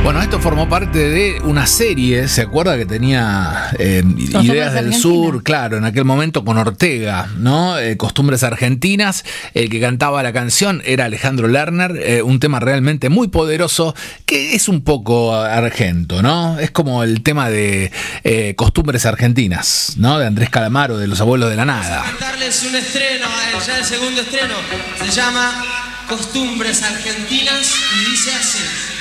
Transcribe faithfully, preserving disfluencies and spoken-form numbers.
Bueno, esto formó parte de una serie, ¿se acuerda que tenía eh, Ideas del Sur? Claro, en aquel momento con Ortega, ¿no? Eh, Costumbres Argentinas. El que cantaba la canción era Alejandro Lerner, eh, un tema realmente muy poderoso que es un poco argento, ¿no? Es como el tema de eh, Costumbres Argentinas, ¿no? De Andrés Calamaro, de Los Abuelos de la Nada. Vamos a cantarles un estreno, ya el segundo estreno, se llama Costumbres Argentinas y dice así.